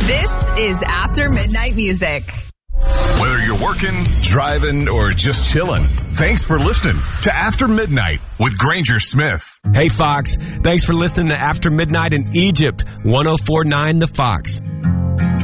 This is After Midnight Music. Whether you're working, driving, or just chilling, thanks for listening to After Midnight with Granger Smith. Hey, Fox. Thanks for listening to After Midnight in Egypt, 104.9 The Fox.